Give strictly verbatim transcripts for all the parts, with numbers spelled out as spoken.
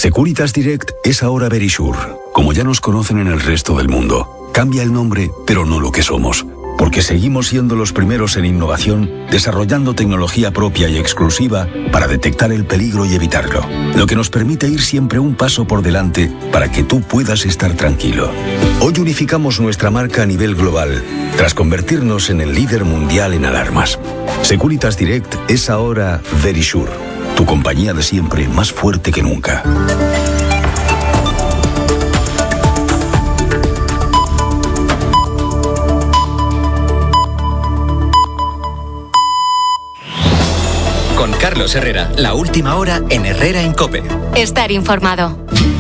Securitas Direct es ahora Verisure, como ya nos conocen en el resto del mundo. Cambia el nombre, pero no lo que somos, porque seguimos siendo los primeros en innovación, desarrollando tecnología propia y exclusiva para detectar el peligro y evitarlo, lo que nos permite ir siempre un paso por delante para que tú puedas estar tranquilo. Hoy unificamos nuestra marca a nivel global, tras convertirnos en el líder mundial en alarmas. Securitas Direct es ahora Verisure, tu compañía de siempre más fuerte que nunca. Con Carlos Herrera, la última hora en Herrera en COPE. Estar informado.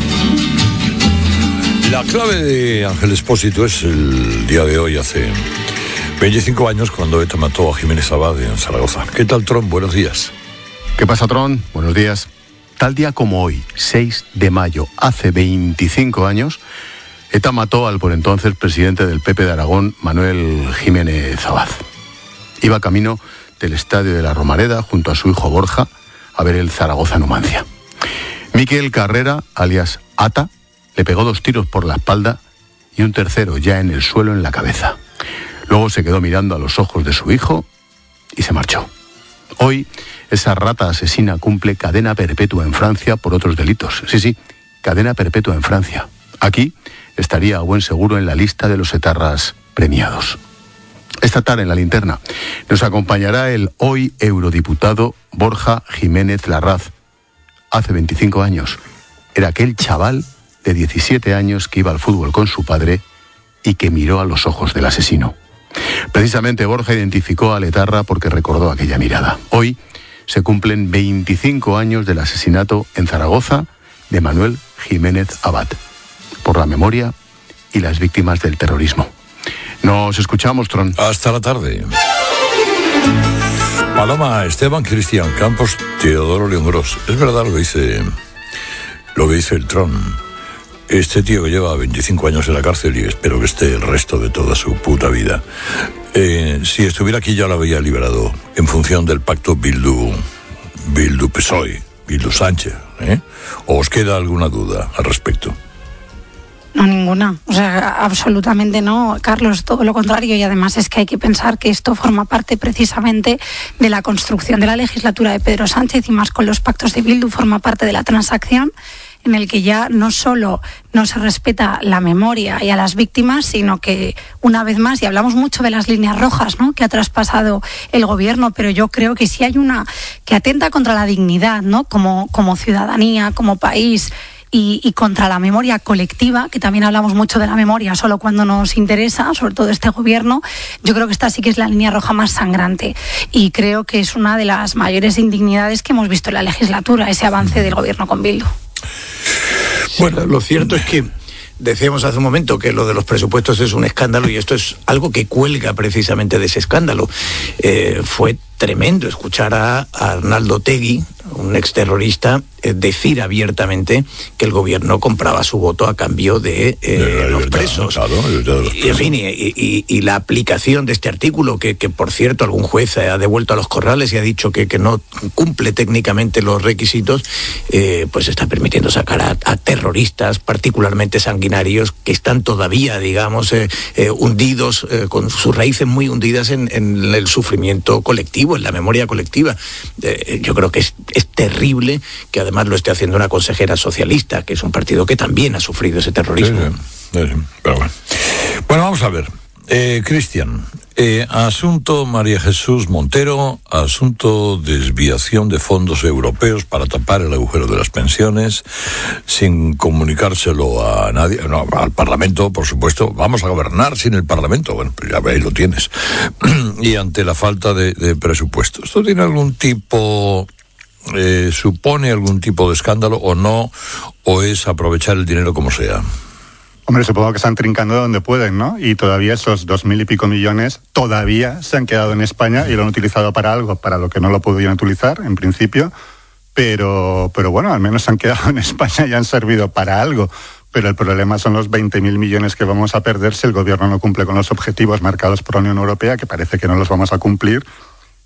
La clave de Ángel Expósito es el día de hoy, hace veinticinco años, cuando ETA mató a Jiménez Abad en Zaragoza. ¿Qué tal, Tron? Buenos días. ¿Qué pasa, Tron? Buenos días. Tal día como hoy, seis de mayo, hace veinticinco años, ETA mató al por entonces presidente del P P de Aragón, Manuel Jiménez Abad. Iba camino del estadio de la Romareda junto a su hijo Borja a ver el Zaragoza-Numancia. Miquel Carrera, alias Ata, le pegó dos tiros por la espalda y un tercero ya en el suelo en la cabeza. Luego se quedó mirando a los ojos de su hijo y se marchó. Hoy, esa rata asesina cumple cadena perpetua en Francia por otros delitos. Sí, sí, cadena perpetua en Francia. Aquí estaría a buen seguro en la lista de los etarras premiados. Esta tarde en la linterna nos acompañará el hoy eurodiputado Borja Jiménez Larraz. Hace veinticinco años era aquel chaval de diecisiete años que iba al fútbol con su padre y que miró a los ojos del asesino. Precisamente Borja identificó al etarra porque recordó aquella mirada. Hoy se cumplen veinticinco años del asesinato en Zaragoza de Manuel Jiménez Abad, por la memoria y las víctimas del terrorismo. Nos escuchamos, Tron. Hasta la tarde. Paloma, Esteban, Cristian Campos, Teodoro León Gros. Es verdad lo que dice, lo que dice el Tron. Este tío que lleva veinticinco años en la cárcel y espero que esté el resto de toda su puta vida. Eh, si estuviera aquí ya lo había liberado en función del pacto Bildu, Bildu P S O E, Bildu Sánchez. ¿eh? ¿O os queda alguna duda al respecto? No, ninguna. O sea, absolutamente no, Carlos, todo lo contrario. Y además es que hay que pensar que esto forma parte precisamente de la construcción de la legislatura de Pedro Sánchez y más con los pactos de Bildu, forma parte de la transacción en el que ya no solo no se respeta la memoria y a las víctimas, sino que una vez más, y hablamos mucho de las líneas rojas, ¿no?, que ha traspasado el gobierno, pero yo creo que sí hay una que atenta contra la dignidad, ¿no?, como, como ciudadanía, como país, y, y contra la memoria colectiva, que también hablamos mucho de la memoria solo cuando nos interesa, sobre todo este gobierno. Yo creo que esta sí que es la línea roja más sangrante y creo que es una de las mayores indignidades que hemos visto en la legislatura, ese avance del gobierno con Bildu. Bueno, lo cierto es que decíamos hace un momento que lo de los presupuestos es un escándalo y esto es algo que cuelga precisamente de ese escándalo. Eh, fue tremendo escuchar a, a Arnaldo Otegi, un exterrorista, eh, decir abiertamente que el gobierno compraba su voto a cambio de, eh, de los presos. Claro, de los y, en fin, y, y, y la aplicación de este artículo, que, que por cierto algún juez ha devuelto a los corrales y ha dicho que, que no cumple técnicamente los requisitos, eh, pues está permitiendo sacar a, a terroristas particularmente sanguinarios que están todavía, digamos, eh, eh, hundidos, eh, con sus raíces muy hundidas en, en el sufrimiento colectivo, en la memoria colectiva. Eh, yo creo que es, es terrible que además lo esté haciendo una consejera socialista, que es un partido que también ha sufrido ese terrorismo. Sí, sí, sí, pero bueno. Bueno, vamos a ver. Eh, Cristian, eh, asunto María Jesús Montero, asunto desviación de fondos europeos para tapar el agujero de las pensiones, sin comunicárselo a nadie, no, al Parlamento, por supuesto. Vamos a gobernar sin el Parlamento. Bueno, pues ya veis, lo tienes. Y ante la falta de, de presupuesto. ¿Esto tiene algún tipo, eh, supone algún tipo de escándalo o no, o es aprovechar el dinero como sea? Hombre, supongo que están trincando donde pueden, ¿no? Y todavía esos dos mil y pico millones todavía se han quedado en España y lo han utilizado para algo, para lo que no lo podían utilizar, en principio. Pero, pero bueno, al menos se han quedado en España y han servido para algo. Pero el problema son los veinte mil millones que vamos a perder si el gobierno no cumple con los objetivos marcados por la Unión Europea, que parece que no los vamos a cumplir.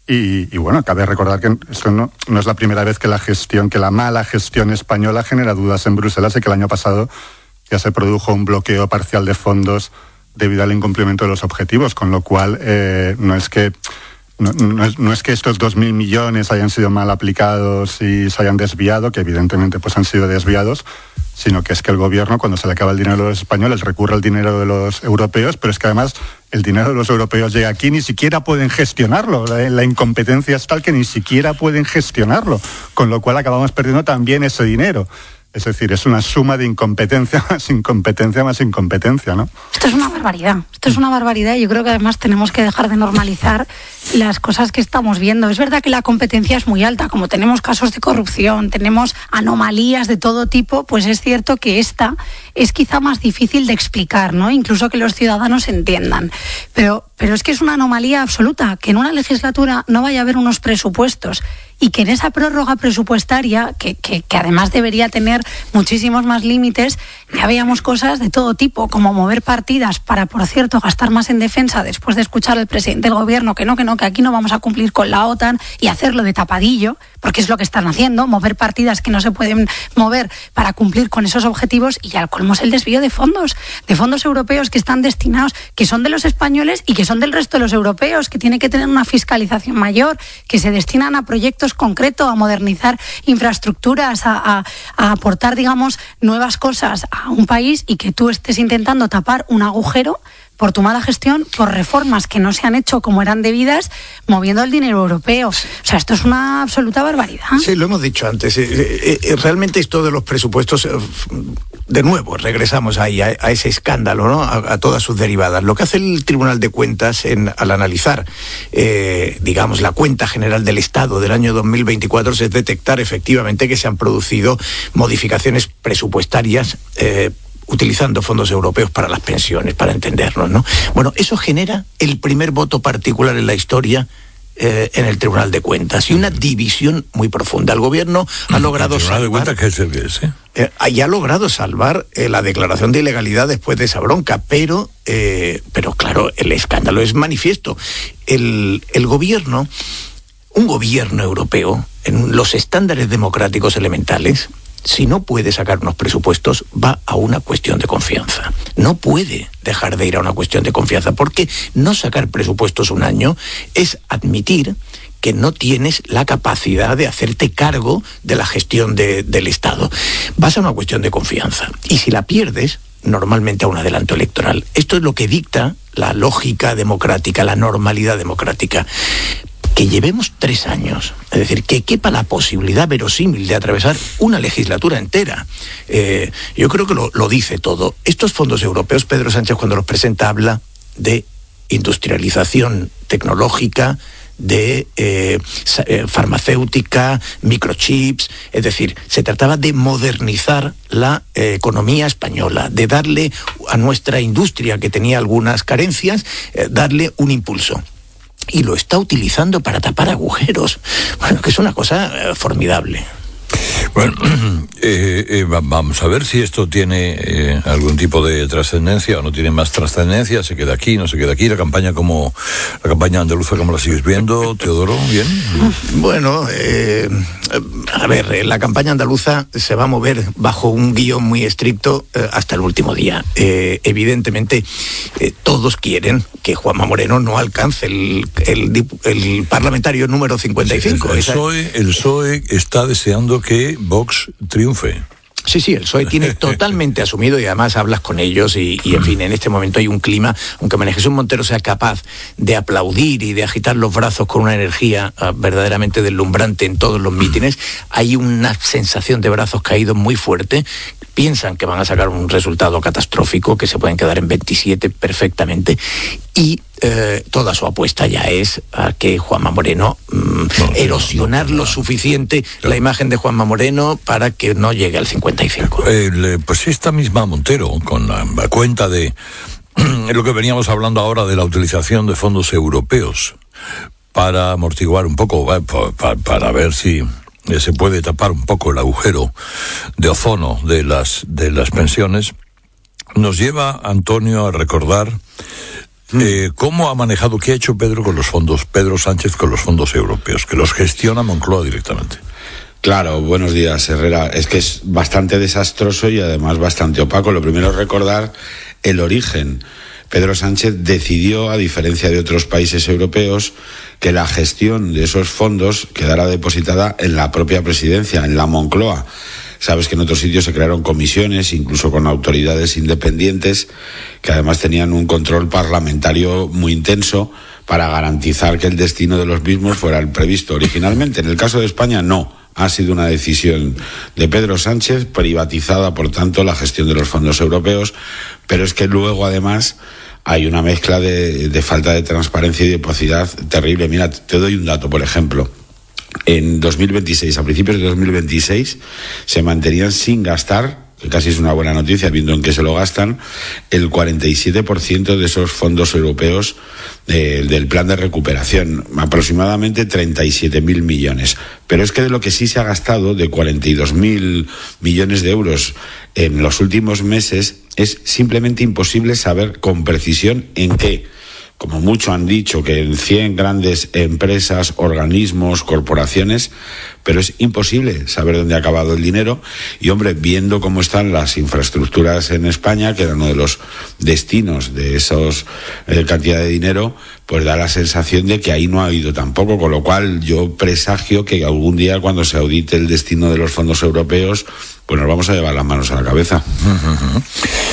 Y, y bueno, cabe recordar que esto no, no es la primera vez que la gestión, que la mala gestión española genera dudas en Bruselas, y que el año pasado ya se produjo un bloqueo parcial de fondos debido al incumplimiento de los objetivos, con lo cual eh, no es que no, no, es, no es que estos dos mil millones hayan sido mal aplicados y se hayan desviado, que evidentemente pues han sido desviados, sino que es que el gobierno, cuando se le acaba el dinero a los españoles, recurre al dinero de los europeos, pero es que además el dinero de los europeos llega aquí y ni siquiera pueden gestionarlo. La, la incompetencia es tal que ni siquiera pueden gestionarlo, con lo cual acabamos perdiendo también ese dinero. Es decir, es una suma de incompetencia más incompetencia más incompetencia, ¿no? Esto es una barbaridad. Esto es una barbaridad y yo creo que además tenemos que dejar de normalizar las cosas que estamos viendo. Es verdad que la competencia es muy alta, como tenemos casos de corrupción, tenemos anomalías de todo tipo, pues es cierto que esta es quizá más difícil de explicar, ¿no? Incluso que los ciudadanos entiendan. Pero, pero es que es una anomalía absoluta, que en una legislatura no vaya a haber unos presupuestos y que en esa prórroga presupuestaria, que, que, que además debería tener muchísimos más límites, ya veíamos cosas de todo tipo, como mover partidas para, por cierto, gastar más en defensa después de escuchar al presidente del gobierno que no, que no, que aquí no vamos a cumplir con la OTAN, y hacerlo de tapadillo, porque es lo que están haciendo, mover partidas que no se pueden mover para cumplir con esos objetivos, y ya al colmo es el desvío de fondos, de fondos europeos que están destinados, que son de los españoles y que son del resto de los europeos, que tiene que tener una fiscalización mayor, que se destinan a proyectos concretos, a modernizar infraestructuras, a, a, a aportar, digamos, nuevas cosas a un país, y que tú estés intentando tapar un agujero por tu mala gestión, por reformas que no se han hecho como eran debidas, moviendo el dinero europeo. O sea, esto es una absoluta barbaridad. Sí, lo hemos dicho antes. Eh, eh, realmente esto de los presupuestos, eh, de nuevo, regresamos ahí a, a ese escándalo, ¿no? A, a todas sus derivadas. Lo que hace el Tribunal de Cuentas en, al analizar, eh, digamos, la cuenta general del Estado del año dos mil veinticuatro es detectar efectivamente que se han producido modificaciones presupuestarias eh, utilizando fondos europeos para las pensiones, para entendernos, ¿no? Bueno, eso genera el primer voto particular en la historia eh, en el Tribunal de Cuentas, y una división muy profunda. El gobierno ha logrado ¿El Tribunal salvar... de Cuentas qué es el que es, eh? Eh, y ha logrado salvar eh, la declaración de ilegalidad después de esa bronca, pero, eh, pero claro, el escándalo es manifiesto. El, el gobierno, un gobierno europeo, en los estándares democráticos elementales, si no puede sacar unos presupuestos, va a una cuestión de confianza. No puede dejar de ir a una cuestión de confianza, porque no sacar presupuestos un año es admitir que no tienes la capacidad de hacerte cargo de la gestión de, del Estado. Vas a una cuestión de confianza. Y si la pierdes, normalmente a un adelanto electoral. Esto es lo que dicta la lógica democrática, la normalidad democrática. Que llevemos tres años, es decir, que quepa la posibilidad verosímil de atravesar una legislatura entera. Eh, yo creo que lo, lo dice todo. Estos fondos europeos, Pedro Sánchez, cuando los presenta, habla de industrialización tecnológica, de eh, farmacéutica, microchips, es decir, se trataba de modernizar la eh, economía española, de darle a nuestra industria, que tenía algunas carencias, eh, darle un impulso. Y lo está utilizando para tapar agujeros. Bueno, que es una cosa eh, formidable. Bueno, eh, eh, vamos a ver si esto tiene eh, algún tipo de trascendencia o no tiene más trascendencia. Se queda aquí, no se queda aquí. La campaña como la campaña andaluza, ¿cómo la sigues viendo, Teodoro? ¿Bien? Bueno, eh, a ver, la campaña andaluza se va a mover bajo un guión muy estricto eh, hasta el último día. Eh, evidentemente, eh, todos quieren que Juanma Moreno no alcance el, el, el parlamentario número cincuenta y cinco. Sí, el, el, P S O E, el P S O E está deseando que Vox triunfe. Sí, sí, el P S O E tiene totalmente asumido, y además hablas con ellos y, y, en fin, en este momento hay un clima, aunque María Jesús Montero sea capaz de aplaudir y de agitar los brazos con una energía uh, verdaderamente deslumbrante en todos los mítines, hay una sensación de brazos caídos muy fuerte. Piensan que van a sacar un resultado catastrófico, que se pueden quedar en veintisiete perfectamente, y eh, toda su apuesta ya es a que Juanma Moreno mmm, no, erosionar no, no, no, lo suficiente claro. la imagen de Juanma Moreno para que no llegue al cincuenta y cinco. Eh, pues esta misma Montero, con la, la cuenta de lo que veníamos hablando ahora de la utilización de fondos europeos para amortiguar un poco, para, para ver si se puede tapar un poco el agujero de ozono de las de las pensiones, nos lleva, Antonio, a recordar Eh, ¿Cómo ha manejado, qué ha hecho Pedro con los fondos, Pedro Sánchez con los fondos europeos, que los gestiona Moncloa directamente? Claro, buenos días, Herrera. Es que es bastante desastroso y además bastante opaco. Lo primero es recordar el origen. Pedro Sánchez decidió, a diferencia de otros países europeos, que la gestión de esos fondos quedara depositada en la propia presidencia, en la Moncloa. Sabes que en otros sitios se crearon comisiones, incluso con autoridades independientes, que además tenían un control parlamentario muy intenso para garantizar que el destino de los mismos fuera el previsto originalmente. En el caso de España, no. Ha sido una decisión de Pedro Sánchez, privatizada, por tanto, la gestión de los fondos europeos, pero es que luego, además, hay una mezcla de, de falta de transparencia y de opacidad terrible. Mira, te doy un dato, por ejemplo. En dos mil veintiséis, a principios de dos mil veintiséis, se mantenían sin gastar, que casi es una buena noticia viendo en qué se lo gastan, el cuarenta y siete por ciento de esos fondos europeos eh, del plan de recuperación, aproximadamente treinta y siete mil millones. Pero es que de lo que sí se ha gastado, de cuarenta y dos mil millones de euros en los últimos meses, es simplemente imposible saber con precisión en qué. Como mucho han dicho que en cien grandes empresas, organismos, corporaciones, pero es imposible saber dónde ha acabado el dinero. Y hombre, viendo cómo están las infraestructuras en España, que era uno de los destinos de esos eh, cantidad de dinero, pues da la sensación de que ahí no ha ido tampoco, con lo cual yo presagio que algún día, cuando se audite el destino de los fondos europeos, pues nos vamos a llevar las manos a la cabeza. Uh-huh.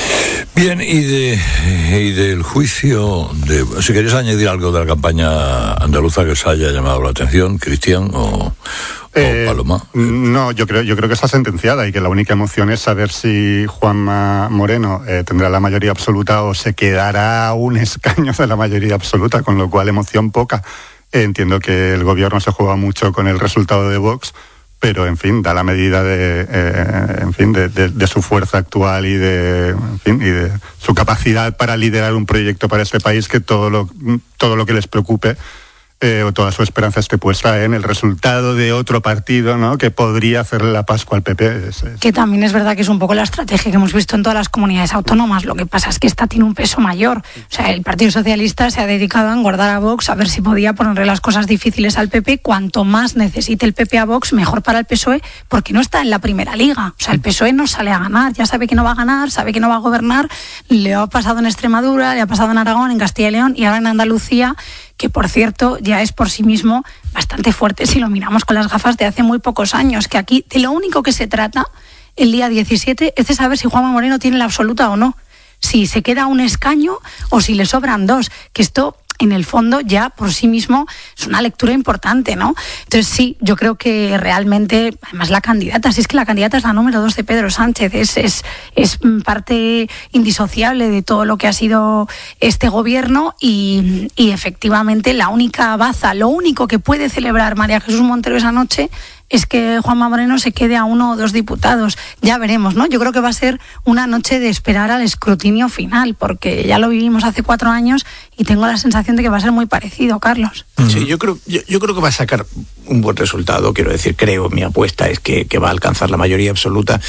Bien, y de y del juicio, de, si queréis añadir algo de la campaña andaluza que os haya llamado la atención, Cristian o, eh, o Paloma. No, yo creo, yo creo que está sentenciada y que la única emoción es saber si Juanma Moreno eh, tendrá la mayoría absoluta o se quedará a un escaño de la mayoría absoluta, con lo cual emoción poca. Eh, entiendo que el gobierno se juega mucho con el resultado de Vox, pero en fin, da la medida de, eh, en fin, de, de, de su fuerza actual y de, en fin, y de su capacidad para liderar un proyecto para este país, que todo lo, todo lo que les preocupe eh, o toda su esperanza esté puesta en el resultado de otro partido, ¿no?, que podría hacerle la Pascua al P P. Es, es... Que también es verdad que es un poco la estrategia que hemos visto en todas las comunidades autónomas. Lo que pasa es que esta tiene un peso mayor. O sea, el Partido Socialista se ha dedicado a engordar a Vox, a ver si podía ponerle las cosas difíciles al P P. Cuanto más necesite el P P a Vox, mejor para el P S O E, porque no está en la primera liga. O sea, el P S O E no sale a ganar, ya sabe que no va a ganar, sabe que no va a gobernar. Le ha pasado en Extremadura, le ha pasado en Aragón, en Castilla y León y ahora en Andalucía, que por cierto ya es por sí mismo bastante fuerte si lo miramos con las gafas de hace muy pocos años, que aquí de lo único que se trata el día diecisiete es de saber si Juanma Moreno tiene la absoluta o no, si se queda un escaño o si le sobran dos, que esto en el fondo ya por sí mismo es una lectura importante, ¿no? Entonces sí, yo creo que realmente, además la candidata, si es que la candidata es la número dos de Pedro Sánchez, es, es, es parte indisociable de todo lo que ha sido este gobierno y, y efectivamente la única baza, lo único que puede celebrar María Jesús Montero esa noche es que Juanma Moreno se quede a uno o dos diputados. Ya veremos, ¿no? Yo creo que va a ser una noche de esperar al escrutinio final, porque ya lo vivimos hace cuatro años y tengo la sensación de que va a ser muy parecido, Carlos. Sí, yo creo, yo, yo creo que va a sacar un buen resultado, quiero decir, creo, mi apuesta es que, que va a alcanzar la mayoría absoluta.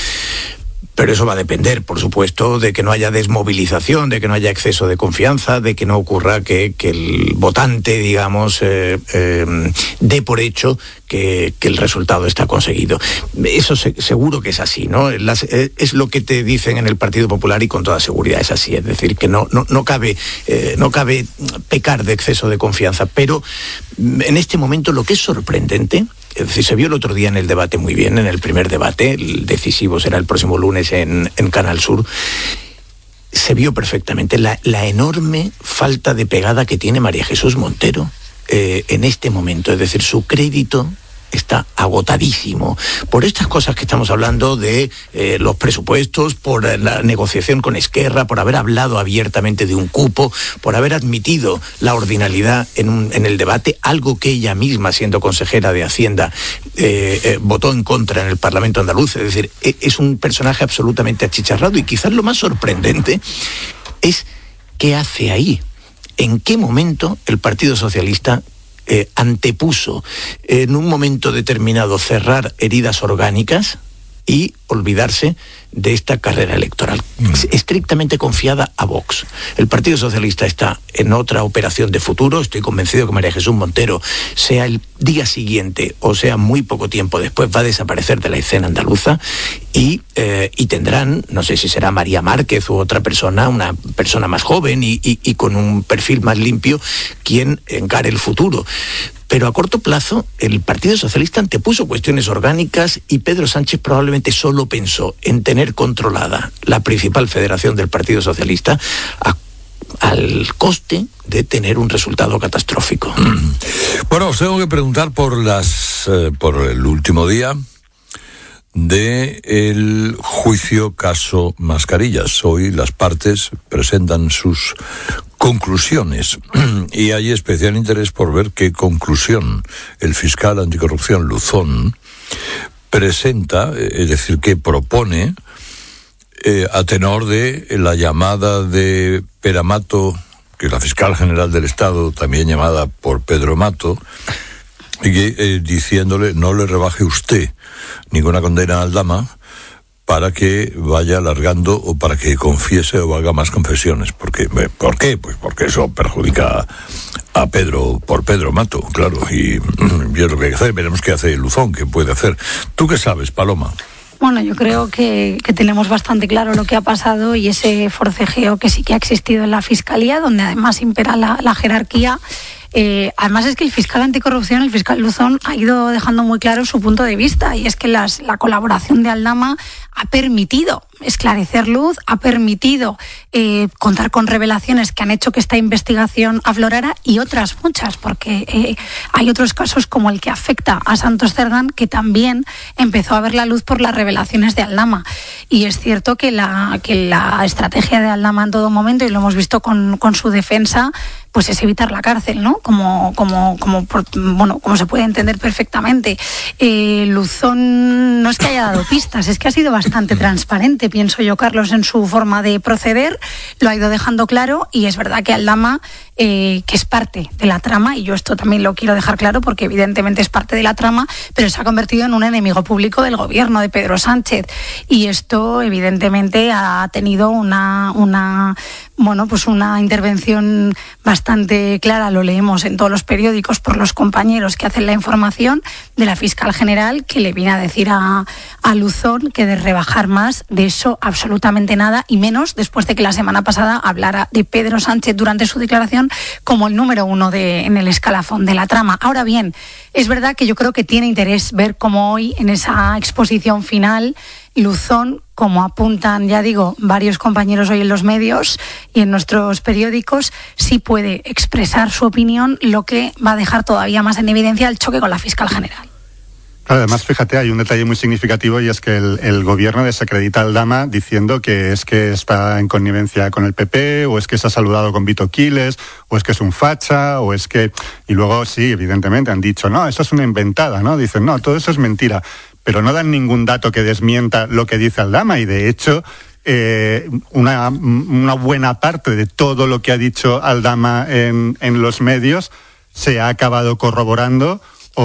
Pero eso va a depender, por supuesto, de que no haya desmovilización, de que no haya exceso de confianza, de que no ocurra que, que el votante, digamos, eh, eh, dé por hecho que, que el resultado está conseguido. Eso se, seguro que es así, ¿no? Las, eh, es lo que te dicen en el Partido Popular y con toda seguridad es así. Es decir, que no, no, no, cabe, eh, no cabe pecar de exceso de confianza. Pero en este momento lo que es sorprendente, es decir, se vio el otro día en el debate muy bien, en el primer debate, el decisivo será el próximo lunes en, en Canal Sur, se vio perfectamente la, la enorme falta de pegada que tiene María Jesús Montero eh, en este momento, es decir, su crédito está agotadísimo por estas cosas que estamos hablando de eh, los presupuestos, por la negociación con Esquerra, por haber hablado abiertamente de un cupo, por haber admitido la ordinalidad en, un, en el debate, algo que ella misma, siendo consejera de Hacienda, eh, eh, votó en contra en el Parlamento andaluz. Es decir, es un personaje absolutamente achicharrado y quizás lo más sorprendente es qué hace ahí, en qué momento el Partido Socialista Eh, antepuso en un momento determinado cerrar heridas orgánicas y olvidarse de esta carrera electoral, mm. estrictamente confiada a Vox. El Partido Socialista está en otra operación de futuro. Estoy convencido que María Jesús Montero, sea el día siguiente o sea muy poco tiempo después, va a desaparecer de la escena andaluza y, eh, y tendrán, no sé si será María Márquez u otra persona, una persona más joven y, y, y con un perfil más limpio, quien encare el futuro. Pero a corto plazo el Partido Socialista antepuso cuestiones orgánicas y Pedro Sánchez probablemente solo pensó en tener controlada la principal federación del Partido Socialista a, al coste de tener un resultado catastrófico. Bueno, os tengo que preguntar por las eh, por el último día de el juicio caso Mascarillas. Hoy las partes presentan sus conclusiones y hay especial interés por ver qué conclusión el fiscal anticorrupción Luzón presenta, es decir, que propone eh, a tenor de la llamada de Pera Mato, que es la fiscal general del Estado, también llamada por Pedro Mato, y que, eh, diciéndole no le rebaje usted ninguna condena a Aldama para que vaya alargando o para que confiese o haga más confesiones. Porque, ¿por qué? Pues porque eso perjudica a Pedro, por Pedro Mato, claro, y, y es lo que hay que hacer. Veremos qué hace Luzón, qué puede hacer. ¿Tú qué sabes, Paloma? Bueno, yo creo que, que tenemos bastante claro lo que ha pasado y ese forcejeo que sí que ha existido en la Fiscalía, donde además impera la, la jerarquía. Eh, además es que el fiscal anticorrupción, el fiscal Luzón, ha ido dejando muy claro su punto de vista, y es que las, la colaboración de Aldama ha permitido esclarecer luz, ha permitido eh, contar con revelaciones que han hecho que esta investigación aflorara, y otras muchas, porque eh, hay otros casos como el que afecta a Santos Cerdán, que también empezó a ver la luz por las revelaciones de Aldama. Y es cierto que la, que la estrategia de Aldama en todo momento, y lo hemos visto con, con su defensa, pues es evitar la cárcel, ¿no? Como, como, como, por, bueno, como se puede entender perfectamente. Eh, Luzón no es que haya dado pistas, es que ha sido bastante transparente, pienso yo, Carlos, en su forma de proceder. Lo ha ido dejando claro, y es verdad que Aldama, eh, que es parte de la trama, y yo esto también lo quiero dejar claro porque evidentemente es parte de la trama, pero se ha convertido en un enemigo público del gobierno de Pedro Sánchez, y esto evidentemente ha tenido una, una bueno, pues una intervención bastante clara, lo leemos en todos los periódicos por los compañeros que hacen la información, de la fiscal general, que le viene a decir a, a Luzón que de rebajar más, de eso absolutamente nada, y menos después de que la semana pasada hablara de Pedro Sánchez durante su declaración como el número uno de, en el escalafón de la trama. Ahora bien, es verdad que yo creo que tiene interés ver cómo hoy, en esa exposición final, Luzón, como apuntan, ya digo, varios compañeros hoy en los medios y en nuestros periódicos, sí puede expresar su opinión, lo que va a dejar todavía más en evidencia el choque con la fiscal general. Además, fíjate, hay un detalle muy significativo, y es que el, el gobierno desacredita a Aldama diciendo que es que está en connivencia con el P P, o es que se ha saludado con Vito Quiles, o es que es un facha, o es que... Y luego sí, evidentemente han dicho, no, eso es una inventada, ¿no? Dicen, no, todo eso es mentira. Pero no dan ningún dato que desmienta lo que dice Aldama, y de hecho eh, una, una buena parte de todo lo que ha dicho Aldama en, en los medios se ha acabado corroborando,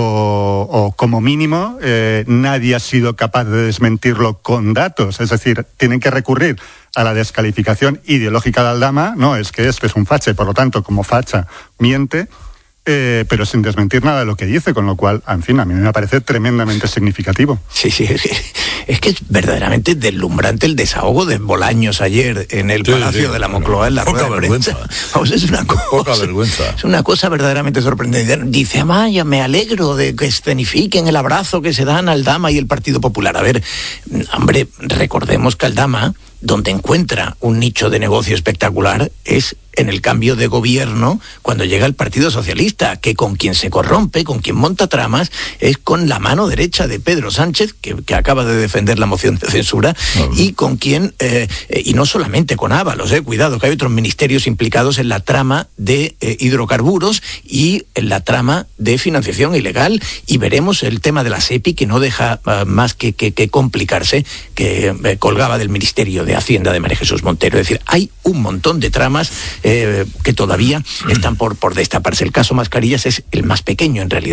o, o como mínimo eh, nadie ha sido capaz de desmentirlo con datos. Es decir, tienen que recurrir a la descalificación ideológica de Aldama. No, es que este es un facha y por lo tanto como facha miente. Eh, pero sin desmentir nada de lo que dice, con lo cual, en fin, a mí me parece tremendamente significativo. Sí, sí, es que es, que es verdaderamente deslumbrante el desahogo de Bolaños ayer en el sí, Palacio sí, de la Moncloa, en la poca rueda de vergüenza. Vamos, es una cosa, poca vergüenza. Es una cosa verdaderamente sorprendente. Dice, vaya, me alegro de que escenifiquen el abrazo que se dan Aldama y el Partido Popular. A ver, hombre, recordemos que Aldama, donde encuentra un nicho de negocio espectacular, es en el cambio de gobierno cuando llega el Partido Socialista, que con quien se corrompe, con quien monta tramas, es con la mano derecha de Pedro Sánchez, que, que acaba de defender la moción de censura, uh-huh. y con quien, eh, eh, y no solamente con Ábalos, eh, cuidado, que hay otros ministerios implicados en la trama de eh, hidrocarburos y en la trama de financiación ilegal, y veremos el tema de la SEPI, que no deja uh, más que, que, que complicarse, que eh, colgaba del Ministerio de Hacienda de María Jesús Montero. Es decir, hay un montón de tramas Eh, que todavía están por, por destaparse. El caso Mascarillas es el más pequeño, en realidad.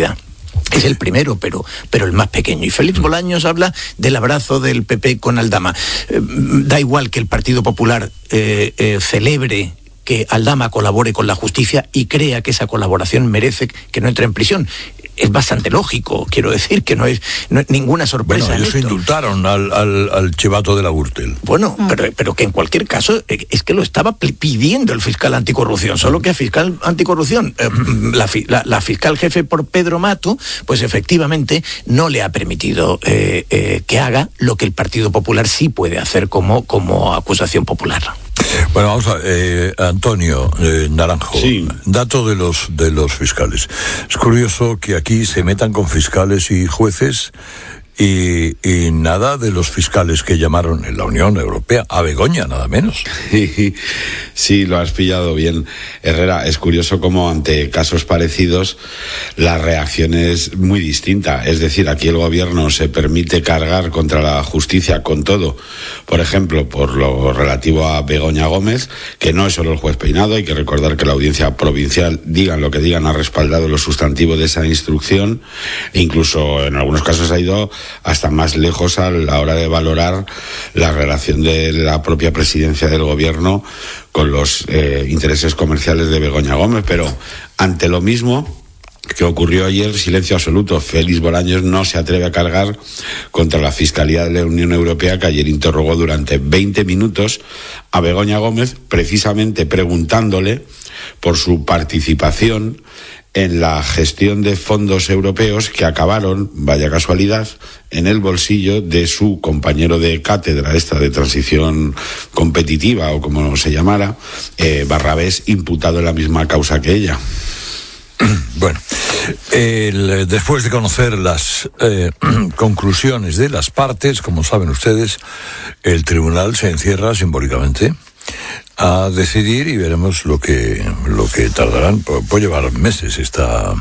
Es el primero, pero, pero el más pequeño. Y Félix Bolaños habla del abrazo del P P con Aldama. Eh, da igual que el Partido Popular eh, eh, celebre que Aldama colabore con la justicia y crea que esa colaboración merece que no entre en prisión. Es bastante lógico, quiero decir, que no es, no es ninguna sorpresa. Bueno, ellos indultaron al, al, al chivato de la Gürtel. Bueno, mm. pero, pero que en cualquier caso es que lo estaba pidiendo el fiscal anticorrupción, solo que el fiscal anticorrupción, eh, la, la, la fiscal jefe por Pedro Mato, pues efectivamente no le ha permitido eh, eh, que haga lo que el Partido Popular sí puede hacer como, como acusación popular. Bueno, vamos a eh, Antonio eh, Naranjo, sí. Dato de los de los fiscales. Es curioso que aquí se metan con fiscales y jueces y, y nada de los fiscales que llamaron en la Unión Europea a Begoña, nada menos. Sí, lo has pillado bien, Herrera. Es curioso cómo ante casos parecidos la reacción es muy distinta. Es decir, aquí el gobierno se permite cargar contra la justicia con todo. Por ejemplo, por lo relativo a Begoña Gómez, que no es solo el juez Peinado, hay que recordar que la audiencia provincial, digan lo que digan, ha respaldado lo sustantivo de esa instrucción, e incluso en algunos casos ha ido hasta más lejos a la hora de valorar la relación de la propia presidencia del gobierno con los eh, intereses comerciales de Begoña Gómez. Pero ante lo mismo que ocurrió ayer, silencio absoluto. Félix Bolaños no se atreve a cargar contra la Fiscalía de la Unión Europea, que ayer interrogó durante veinte minutos a Begoña Gómez, precisamente preguntándole por su participación en la gestión de fondos europeos que acabaron, vaya casualidad, en el bolsillo de su compañero de cátedra, esta de transición competitiva o como se llamara, eh, Barrabés, imputado en la misma causa que ella. Bueno, el, después de conocer las eh, conclusiones de las partes, como saben ustedes, el tribunal se encierra simbólicamente a decidir y veremos lo que lo que tardarán. Puede llevar meses esta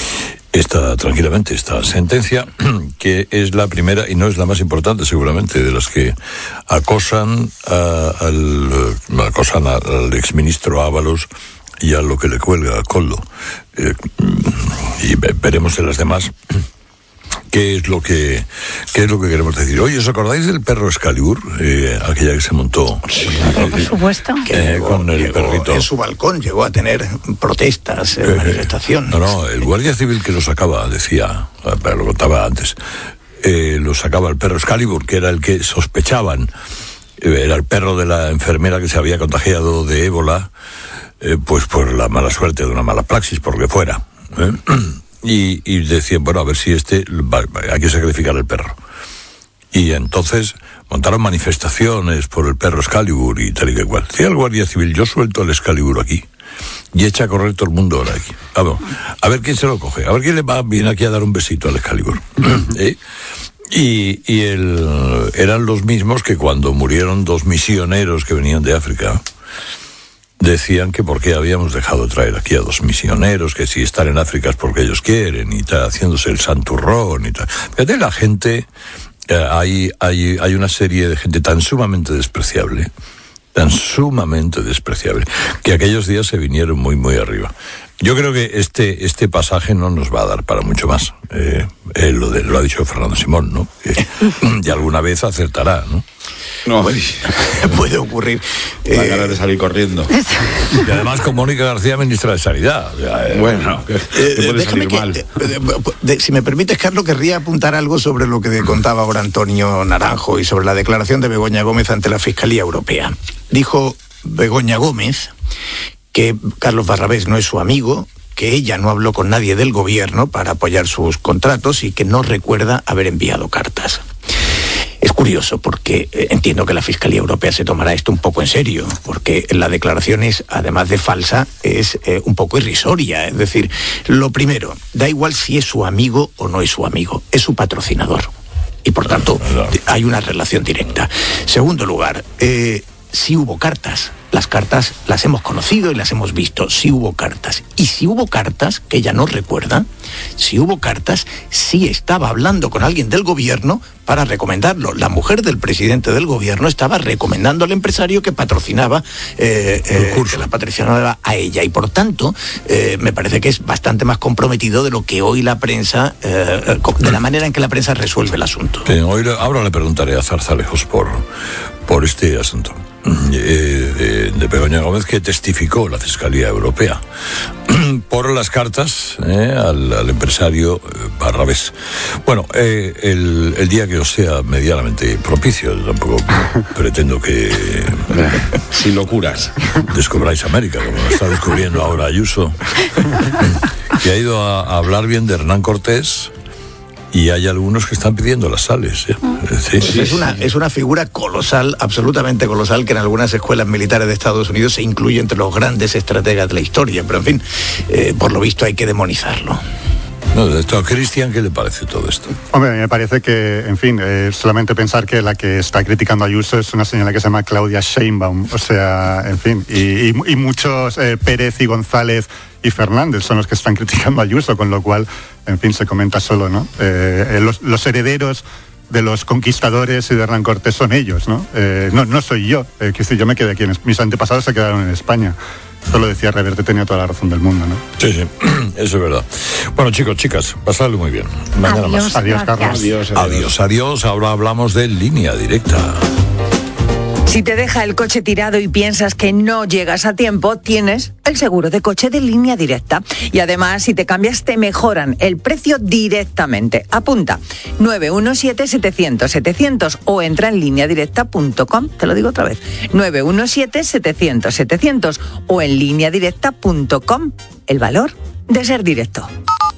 esta tranquilamente esta sentencia, que es la primera y no es la más importante seguramente de las que acosan a, al acosan al exministro Ábalos y a lo que le cuelga a Koldo. Eh, y veremos en las demás qué es lo que qué es lo que queremos decir. Oye, ¿os acordáis del perro Excalibur? Eh, aquella que se montó. Sí, claro, por supuesto. Eh, llegó, con el llegó perrito. En su balcón llegó a tener protestas, eh, eh, manifestaciones. No, no, el guardia civil que lo sacaba, decía, pero lo contaba antes, eh, lo sacaba el perro Excalibur, que era el que sospechaban, eh, era el perro de la enfermera que se había contagiado de ébola, eh, pues por la mala suerte de una mala praxis, por lo que fuera. ¿eh? Y, y decían, bueno, a ver si este, va, hay que sacrificar el perro. Y entonces montaron manifestaciones por el perro Excalibur y tal y que cual. Decía el guardia civil, yo suelto el Excalibur aquí y echa a correr todo el mundo ahora aquí. Vamos, a ver quién se lo coge, a ver quién le va bien aquí a dar un besito al Excalibur. ¿Eh? Y, y el, eran los mismos que cuando murieron dos misioneros que venían de África, decían que por qué habíamos dejado traer aquí a dos misioneros, que si están en África es porque ellos quieren, y tal, haciéndose el santurrón y tal. Fíjate, la gente, eh, hay, hay, hay una serie de gente tan sumamente despreciable, tan sumamente despreciable, que aquellos días se vinieron muy, muy arriba. Yo creo que este este pasaje no nos va a dar para mucho más. Eh, eh, lo, de, lo ha dicho Fernando Simón, ¿no? Que, y alguna vez acertará, ¿no? No, puede ocurrir. La eh, ganas de salir corriendo. Y además con Mónica García, ministra de Sanidad. Bueno, eh, puede déjame salir que, mal. eh, de, si me permites, Carlos, querría apuntar algo sobre lo que contaba ahora Antonio Naranjo y sobre la declaración de Begoña Gómez ante la Fiscalía Europea. Dijo Begoña Gómez que Carlos Barrabés no es su amigo, que ella no habló con nadie del gobierno para apoyar sus contratos y que no recuerda haber enviado cartas. Es curioso porque eh, entiendo que la Fiscalía Europea se tomará esto un poco en serio, porque la declaración es, además de falsa, es eh, un poco irrisoria. Es decir, lo primero, da igual si es su amigo o no es su amigo, es su patrocinador. Y por tanto, hay una relación directa. Segundo lugar, eh, sí hubo cartas. las cartas las hemos conocido y las hemos visto. Sí hubo cartas. Y si hubo cartas, que ella no recuerda, si hubo cartas, sí estaba hablando con alguien del gobierno para recomendarlo. La mujer del presidente del gobierno estaba recomendando al empresario que patrocinaba, eh, eh, que la patrocinaba a ella. Y por tanto, eh, me parece que es bastante más comprometido de lo que hoy la prensa, eh, de la manera en que la prensa resuelve el asunto. Bien, hoy le, ahora le preguntaré a Zarzalejos por, por este asunto. Eh, de, de Begoña Gómez, que testificó la Fiscalía Europea por las cartas eh, al, al empresario eh, Barrabés. Bueno, eh, el, el día que os sea medianamente propicio, tampoco pretendo que sin locuras descubráis América, como lo está descubriendo ahora Ayuso, que ha ido a, a hablar bien de Hernán Cortés. Y hay algunos que están pidiendo las sales. ¿eh? Sí, sí, es, una, es una figura colosal, absolutamente colosal, que en algunas escuelas militares de Estados Unidos se incluye entre los grandes estrategas de la historia. Pero en fin, eh, por lo visto hay que demonizarlo. No, esto, a Cristian, ¿qué le parece todo esto? Hombre, me parece que, en fin, eh, solamente pensar que la que está criticando a Ayuso es una señora que se llama Claudia Sheinbaum. O sea, en fin, y, y, y muchos eh, Pérez y González y Fernández son los que están criticando a Ayuso, con lo cual, en fin, se comenta solo, ¿no? Eh, los, los herederos de los conquistadores y de Hernán Cortés son ellos, ¿no? Eh, no, no soy yo, eh, que si yo me quedé aquí, en, mis antepasados se quedaron en España. Esto lo decía Reverte, tenía toda la razón del mundo, ¿no? Sí, sí, eso es verdad. Bueno, chicos, chicas, pasadlo muy bien. Mañana adiós, más. Adiós, Carlos. Adiós, adiós. Adiós, adiós. Ahora hablamos de Línea Directa. Si te deja el coche tirado y piensas que no llegas a tiempo, tienes el seguro de coche de Línea Directa. Y además, si te cambias, te mejoran el precio directamente. Apunta, nueve uno siete, setecientos, setecientos o entra en línea directa punto com. Te lo digo otra vez, nueve uno siete, setecientos, setecientos o en línea directa punto com. El valor de ser directo.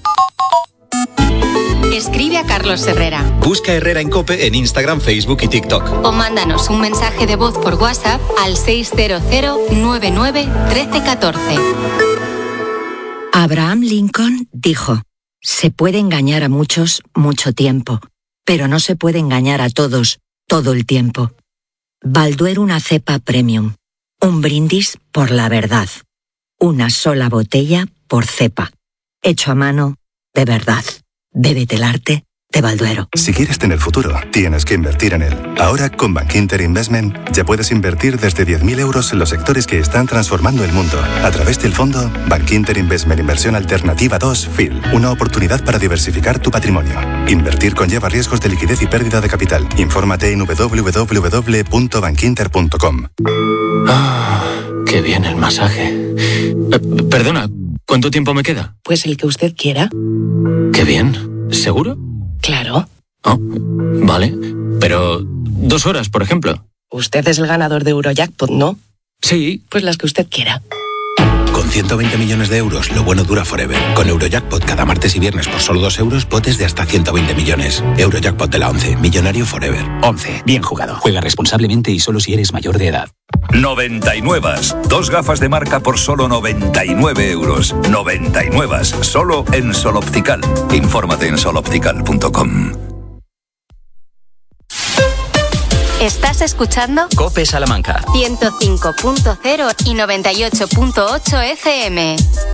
Escribe a Carlos Herrera. Busca Herrera en COPE en Instagram, Facebook y TikTok. O mándanos un mensaje de voz por WhatsApp al seis cero cero, nueve nueve, uno tres uno cuatro. Abraham Lincoln dijo: se puede engañar a muchos mucho tiempo, pero no se puede engañar a todos todo el tiempo. Balduero, una cepa premium. Un brindis por la verdad. Una sola botella por cepa. Hecho a mano, de verdad. Bébete el arte de Balduero. Si quieres tener futuro, tienes que invertir en él. Ahora, con Bankinter Investment, ya puedes invertir desde diez mil euros en los sectores que están transformando el mundo. A través del fondo Bankinter Investment Inversión Alternativa dos F I L. Una oportunidad para diversificar tu patrimonio. Invertir conlleva riesgos de liquidez y pérdida de capital. Infórmate en doble u doble u doble u punto bankinter punto com. Ah, qué bien el masaje. Eh, perdona, ¿cuánto tiempo me queda? Pues el que usted quiera. Qué bien. ¿Seguro? Claro. Oh, vale. Pero dos horas, por ejemplo. Usted es el ganador de Eurojackpot, ¿no? Sí. Pues las que usted quiera. Con ciento veinte millones de euros, lo bueno dura forever. Con Eurojackpot cada martes y viernes por solo dos euros, potes de hasta ciento veinte millones. Eurojackpot de la once, millonario forever. once, bien jugado. Juega responsablemente y solo si eres mayor de edad. noventa y nueve. Dos gafas de marca por solo noventa y nueve euros. noventa y nueve. Solo en Sol Optical. Infórmate en sol optical punto com. ¿Estás escuchando? COPE Salamanca. ciento cinco punto cero y noventa y ocho punto ocho F M.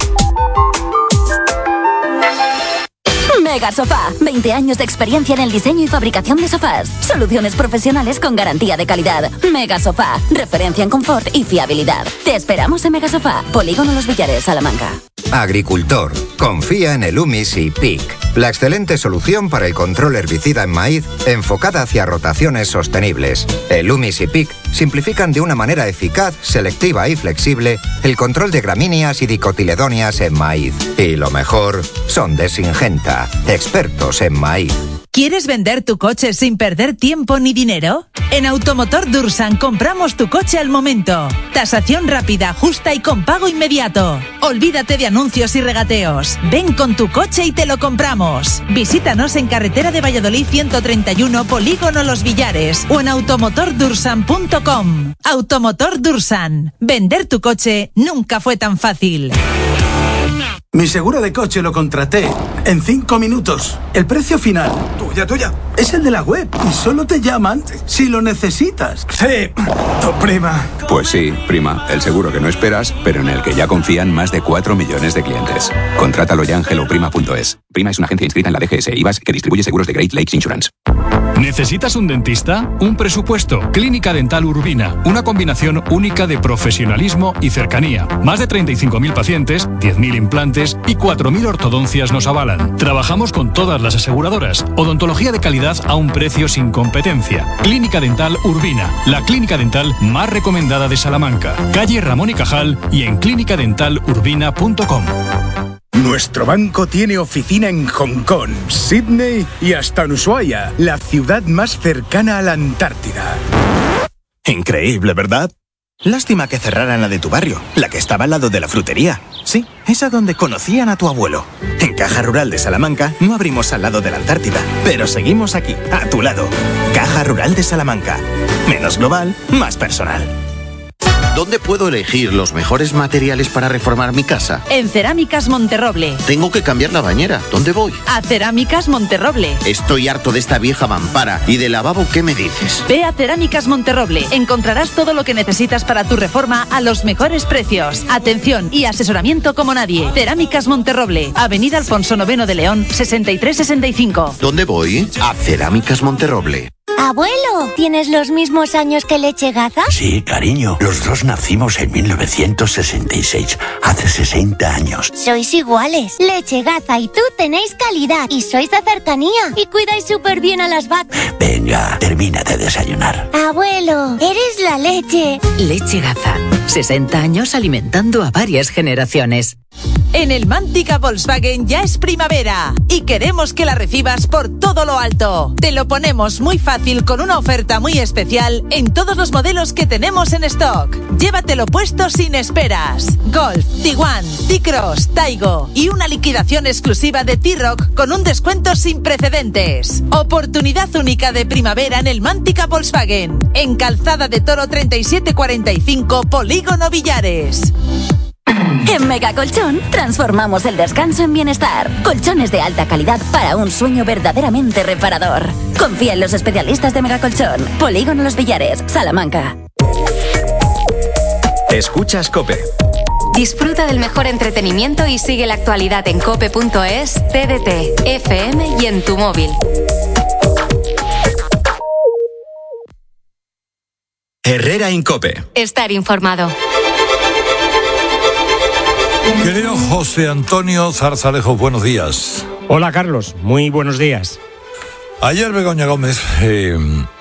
Mega Sofá, veinte años de experiencia en el diseño y fabricación de sofás. Soluciones profesionales con garantía de calidad. Mega Sofá, referencia en confort y fiabilidad. Te esperamos en Mega Sofá, Polígono Los Villares, Salamanca. Agricultor, confía en el Umisi P I C, la excelente solución para el control herbicida en maíz enfocada hacia rotaciones sostenibles. El Umisi P I C simplifican de una manera eficaz, selectiva y flexible el control de gramíneas y dicotiledóneas en maíz. Y lo mejor, son de Syngenta, expertos en maíz. ¿Quieres vender tu coche sin perder tiempo ni dinero? En Automotor Dursan compramos tu coche al momento. Tasación rápida, justa y con pago inmediato. Olvídate de anuncios y regateos. Ven con tu coche y te lo compramos. Visítanos en carretera de Valladolid ciento treinta y uno, Polígono Los Villares o en automotor dursan punto com. Automotor Dursan. Vender tu coche nunca fue tan fácil. Mi seguro de coche lo contraté en cinco minutos. El precio final, tuya, tuya, es el de la web y solo te llaman si lo necesitas. Sí, tu prima. Pues sí, prima, el seguro que no esperas, pero en el que ya confían más de cuatro millones de clientes. Contrátalo ya en hello prima punto es. Prima es una agencia inscrita en la D G S I V A S que distribuye seguros de Great Lakes Insurance. ¿Necesitas un dentista? Un presupuesto. Clínica Dental Urbina. Una combinación única de profesionalismo y cercanía. Más de treinta y cinco mil pacientes, diez mil implantes y cuatro mil ortodoncias nos avalan. Trabajamos con todas las aseguradoras. Odontología de calidad a un precio sin competencia. Clínica Dental Urbina. La clínica dental más recomendada de Salamanca. Calle Ramón y Cajal y en clínica dental urbina punto com. Nuestro banco tiene oficina en Hong Kong, Sydney y hasta en Ushuaia, la ciudad más cercana a la Antártida. Increíble, ¿verdad? Lástima que cerraran la de tu barrio, la que estaba al lado de la frutería. Sí, esa donde conocían a tu abuelo. En Caja Rural de Salamanca no abrimos al lado de la Antártida, pero seguimos aquí, a tu lado. Caja Rural de Salamanca. Menos global, más personal. ¿Dónde puedo elegir los mejores materiales para reformar mi casa? En Cerámicas Monterroble. Tengo que cambiar la bañera. ¿Dónde voy? A Cerámicas Monterroble. Estoy harto de esta vieja mampara. ¿Y de lavabo qué me dices? Ve a Cerámicas Monterroble. Encontrarás todo lo que necesitas para tu reforma a los mejores precios. Atención y asesoramiento como nadie. Cerámicas Monterroble. Avenida Alfonso noveno de León, sesenta y tres sesenta y cinco. ¿Dónde voy? A Cerámicas Monterroble. Abuelo, ¿tienes los mismos años que Leche Gaza? Sí, cariño. Los dos nacimos en mil novecientos sesenta y seis, hace sesenta años. Sois iguales. Leche Gaza y tú tenéis calidad y sois de cercanía y cuidáis súper bien a las vacas. Venga, termina de desayunar. Abuelo, eres la leche. Leche Gaza. sesenta años alimentando a varias generaciones. En el Mántica Volkswagen ya es primavera y queremos que la recibas por todo lo alto. Te lo ponemos muy fácil con una oferta muy especial en todos los modelos que tenemos en stock. Llévatelo puesto sin esperas. Golf, Tiguan, T-Cross, Taigo y una liquidación exclusiva de T-Roc con un descuento sin precedentes. Oportunidad única de primavera en el Mántica Volkswagen. En Calzada de Toro treinta y siete cuarenta y cinco, Polígono Villares. En Megacolchón transformamos el descanso en bienestar. Colchones de alta calidad para un sueño verdaderamente reparador. Confía en los especialistas de Megacolchón. Polígono Los Villares, Salamanca. Escuchas COPE. Disfruta del mejor entretenimiento y sigue la actualidad en cope punto es, T D T, F M y en tu móvil. Herrera en COPE. Estar informado. Querido José Antonio Zarzalejo, buenos días. Hola Carlos, muy buenos días. Ayer Begoña Gómez eh,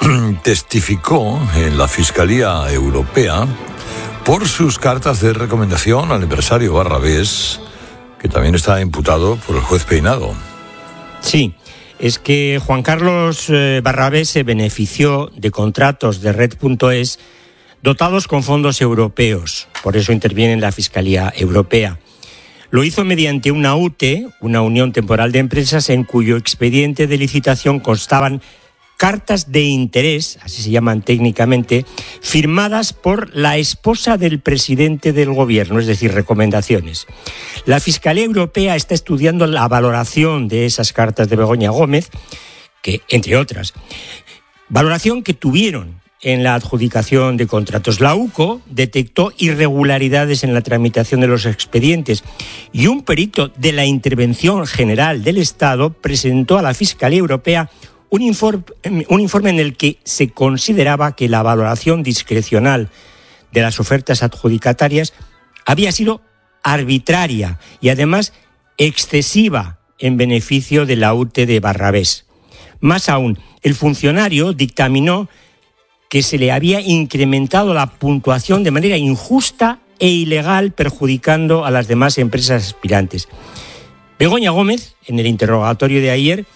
testificó en la Fiscalía Europea por sus cartas de recomendación al empresario Barrabés, que también está imputado por el juez Peinado. Sí, es que Juan Carlos eh, Barrabés se benefició de contratos de Red punto es dotados con fondos europeos, por eso interviene en la Fiscalía Europea. Lo hizo mediante una U T E, una Unión Temporal de Empresas, en cuyo expediente de licitación constaban cartas de interés, así se llaman técnicamente, firmadas por la esposa del presidente del gobierno, es decir, recomendaciones. La Fiscalía Europea está estudiando la valoración de esas cartas de Begoña Gómez, que, entre otras, valoración que tuvieron en la adjudicación de contratos. La U C O detectó irregularidades en la tramitación de los expedientes y un perito de la Intervención General del Estado presentó a la Fiscalía Europea un informe, un informe en el que se consideraba que la valoración discrecional de las ofertas adjudicatarias había sido arbitraria y además excesiva en beneficio de la U T E de Barrabés. Más aún, el funcionario dictaminó que se le había incrementado la puntuación de manera injusta e ilegal, perjudicando a las demás empresas aspirantes. Begoña Gómez, en el interrogatorio de ayer,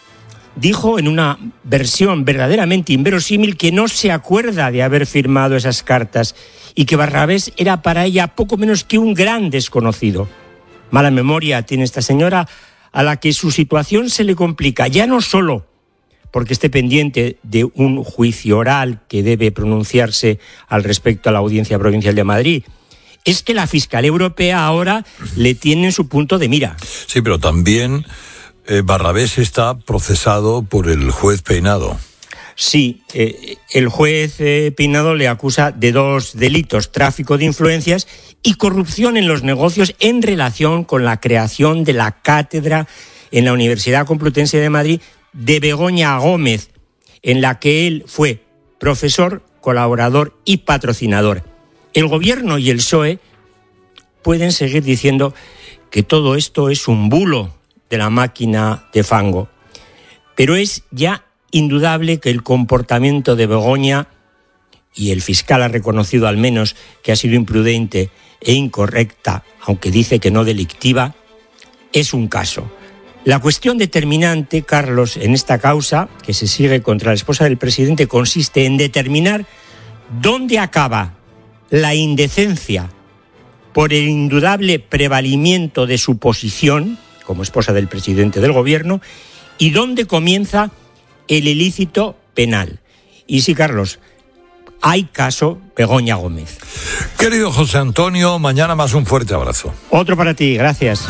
dijo en una versión verdaderamente inverosímil que no se acuerda de haber firmado esas cartas y que Barrabés era para ella poco menos que un gran desconocido. Mala memoria tiene esta señora, a la que su situación se le complica, ya no solo porque esté pendiente de un juicio oral que debe pronunciarse al respecto a la Audiencia Provincial de Madrid, es que la Fiscalía Europea ahora le tiene en su punto de mira. Sí, pero también eh, Barrabés está procesado por el juez Peinado. Sí, eh, el juez eh, Peinado le acusa de dos delitos: tráfico de influencias y corrupción en los negocios en relación con la creación de la cátedra en la Universidad Complutense de Madrid de Begoña Gómez, en la que él fue profesor, colaborador y patrocinador. El gobierno y el P S O E pueden seguir diciendo que todo esto es un bulo de la máquina de Fango, pero es ya indudable que el comportamiento de Begoña, y el fiscal ha reconocido al menos que ha sido imprudente e incorrecta, aunque dice que no delictiva, es un caso. La cuestión determinante, Carlos, en esta causa que se sigue contra la esposa del presidente consiste en determinar dónde acaba la indecencia por el indudable prevalimiento de su posición como esposa del presidente del gobierno y dónde comienza el ilícito penal. Y sí, Carlos, hay caso Begoña Gómez. Querido José Antonio, mañana más, un fuerte abrazo. Otro para ti, gracias.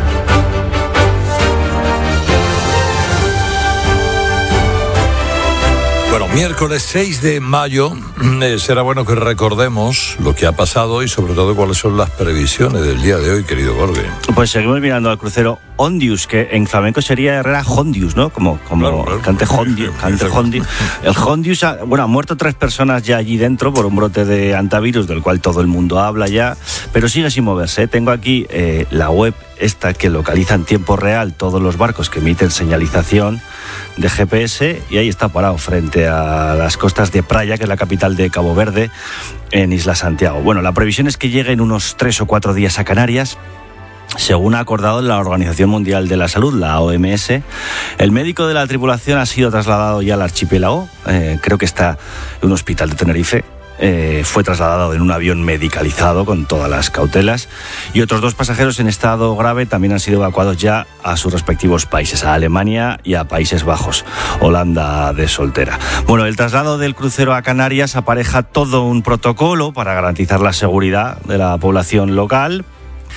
Bueno, miércoles seis de mayo, eh, será bueno que recordemos lo que ha pasado y sobre todo cuáles son las previsiones del día de hoy, querido Jorge. Pues seguimos mirando al crucero Hondius, que en flamenco sería Herrera Hondius, ¿no? Como, como claro, claro. Cante Hondius, cante Hondius. El Hondius, ha, bueno, han muerto tres personas ya allí dentro por un brote de antivirus, del cual todo el mundo habla ya, pero sigue sin moverse, ¿eh? Tengo aquí eh, la web esta que localiza en tiempo real todos los barcos que emiten señalización de G P S, y ahí está parado frente a las costas de Praia, que es la capital de Cabo Verde, en Isla Santiago. Bueno, la previsión es que llegue en unos tres o cuatro días a Canarias, según ha acordado la Organización Mundial de la Salud, la O M S. El médico de la tripulación ha sido trasladado ya al archipiélago, eh, creo que está en un hospital de Tenerife. Eh, fue trasladado en un avión medicalizado con todas las cautelas, y otros dos pasajeros en estado grave también han sido evacuados ya a sus respectivos países, a Alemania y a Países Bajos, Holanda de soltera. Bueno, el traslado del crucero a Canarias apareja todo un protocolo para garantizar la seguridad de la población local,